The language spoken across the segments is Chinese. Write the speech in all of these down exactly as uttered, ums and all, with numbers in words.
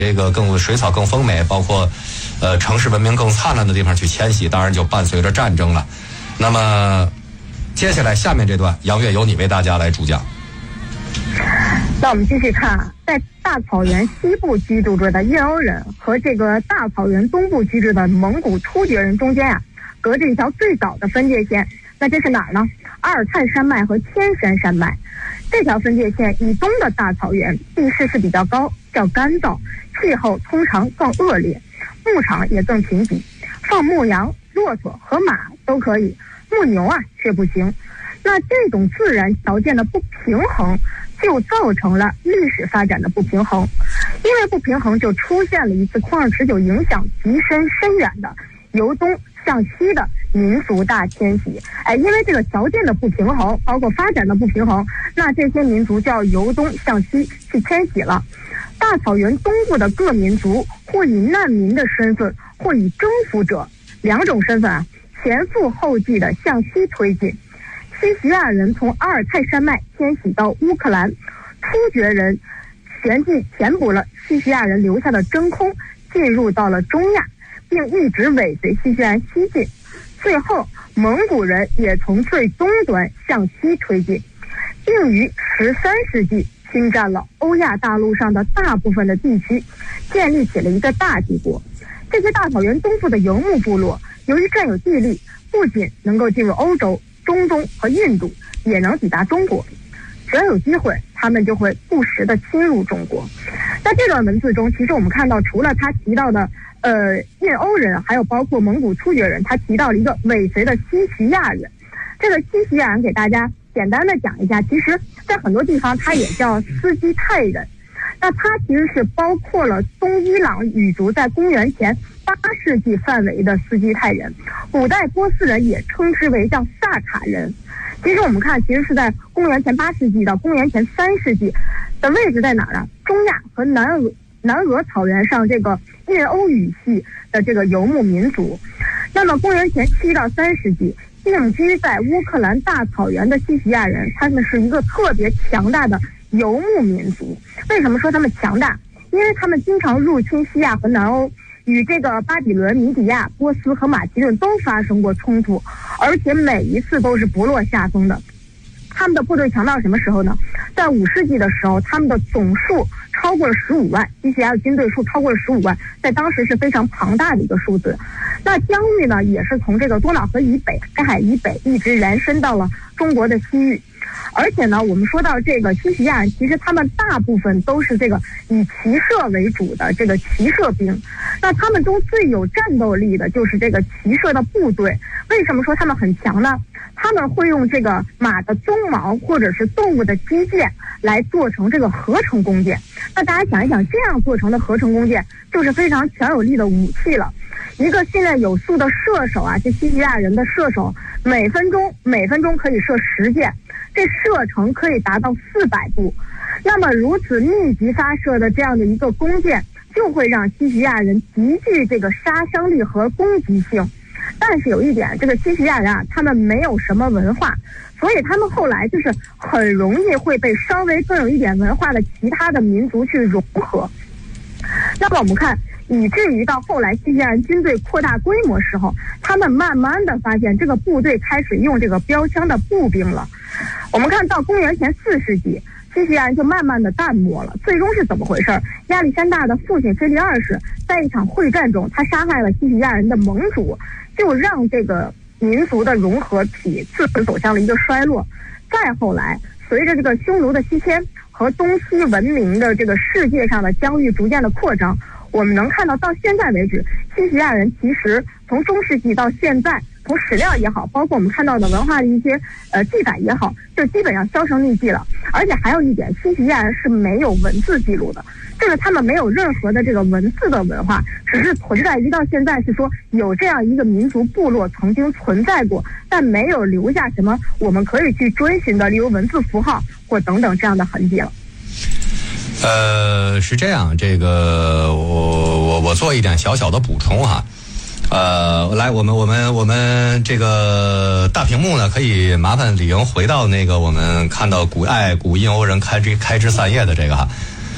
这个更水草更丰美，包括呃城市文明更灿烂的地方去迁徙，当然就伴随着战争了。那么接下来下面这段，杨越由你为大家来主讲。 那我们继续看啊，在大草原西部居住着的印欧人和这个大草原东部居住的蒙古突厥人中间啊，隔着一条最早的分界线。那这是哪儿呢？阿尔泰山脉和天山山脉。这条分界线以东的大草原地势是比较高，较干燥，气候通常更恶劣，牧场也更贫瘠，放牧羊、骆驼和马都可以，牧牛啊却不行。那这种自然条件的不平衡，就造成了历史发展的不平衡。因为不平衡，就出现了一次旷日持久、影响极深深远的由东向西的民族大迁徙。哎，因为这个条件的不平衡，包括发展的不平衡，那这些民族就要由东向西去迁徙了。大草原东部的各民族或以难民的身份，或以征服者两种身份啊，前赴后继的向西推进。西西亚人从阿尔泰山脉迁徙到乌克兰，突厥人旋即填补了西西亚人留下的真空，进入到了中亚，并一直尾随西西亚人西进。最后蒙古人也从最东端向西推进，并于十三世纪侵占了欧亚大陆上的大部分的地区，建立起了一个大帝国。这些大草原东部的游牧部落，由于占有地利，不仅能够进入欧洲、中东和印度，也能抵达中国。只要有机会，他们就会不时地侵入中国。在这段文字中，其实我们看到，除了他提到的呃印欧人，还有包括蒙古突厥人，他提到了一个尾随的西西亚人。这个西西亚人给大家简单的讲一下，其实在很多地方他也叫斯基泰人。那他其实是包括了东伊朗语族在公元前八世纪范围的斯基泰人，古代波斯人也称之为叫萨卡人。其实我们看，其实是在公元前八世纪到公元前三世纪的位置在哪儿呢？中亚和南俄南俄草原上这个印欧语系的这个游牧民族。那么公元前七到三世纪定居在乌克兰大草原的西西亚人，他们是一个特别强大的游牧民族。为什么说他们强大？因为他们经常入侵西亚和南欧，与这个巴比伦、米底亚、波斯和马其顿都发生过冲突，而且每一次都是不落下风的。他们的部队强到什么时候呢？在五世纪的时候，他们的总数超过了十五万，西西亚的军队数超过了十五万，在当时是非常庞大的一个数字。那疆域呢，也是从这个多瑙河以北、黑海以北一直延伸到了中国的西域。而且呢，我们说到这个西西亚人，其实他们大部分都是这个以骑射为主的这个骑射兵。那他们中最有战斗力的就是这个骑射的部队。为什么说他们很强呢？他们会用这个马的鬃毛或者是动物的肌腱来做成这个合成弓箭。那大家想一想，这样做成的合成弓箭就是非常强有力的武器了。一个训练有素的射手啊，这西西亚人的射手每分钟每分钟可以射十箭，这射程可以达到四百步。那么如此密集发射的这样的一个弓箭，就会让西西亚人极具这个杀伤力和攻击性。但是有一点，这个西西亚人啊，他们没有什么文化，所以他们后来就是很容易会被稍微更有一点文化的其他的民族去融合。那么我们看，以至于到后来西西亚人军队扩大规模时候，他们慢慢的发现这个部队开始用这个标枪的步兵了。我们看到公元前四世纪，西西亚人就慢慢的淡漠了。最终是怎么回事？亚历山大的父亲腓力二世在一场会战中，他杀害了西西亚人的盟主，就让这个民族的融合体自此走向了一个衰落。再后来，随着这个匈奴的西迁和东西文明的这个世界上的疆域逐渐的扩张，我们能看到到现在为止，西西亚人其实从中世纪到现在，从史料也好，包括我们看到的文化的一些呃记载也好，就基本上销声匿迹了。而且还有一点，西西亚人是没有文字记录的，就是他们没有任何的这个文字的文化，只是存在于到现在是说有这样一个民族部落曾经存在过，但没有留下什么我们可以去追寻的，例如文字符号或等等这样的痕迹了。 呃，是这样，这个我我我做一点小小的补充哈。呃，来，我们我们我们这个大屏幕呢，可以麻烦李莹回到那个我们看到古爱古印欧人开枝开枝散叶的这个哈。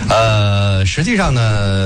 呃，实际上呢。